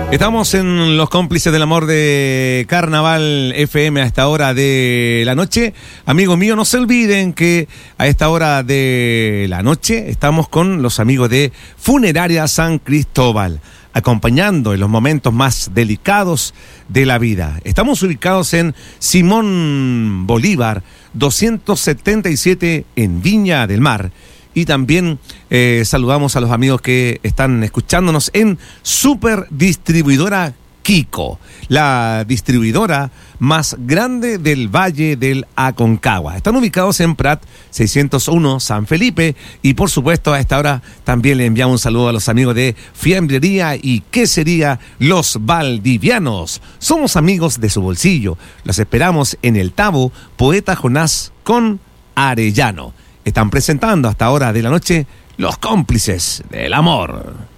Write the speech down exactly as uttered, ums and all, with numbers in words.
Estamos en Los Cómplices del Amor de Carnaval F M a esta hora de la noche. Amigos míos, no se olviden que a esta hora de la noche estamos con los amigos de Funeraria San Cristóbal, acompañando en los momentos más delicados de la vida. Estamos ubicados en Simón Bolívar, doscientos setenta y siete en Viña del Mar. Y también eh, saludamos a los amigos que están escuchándonos en Super Distribuidora Kiko, la distribuidora más grande del Valle del Aconcagua. Están ubicados en Prat seiscientos uno San Felipe y por supuesto a esta hora también le enviamos un saludo a los amigos de Fiambrería y Quesería Los Valdivianos. Somos amigos de su bolsillo. Los esperamos en el Tabo Poeta Jonás con Arellano. Están presentando hasta ahora de la noche Los Cómplices del Amor.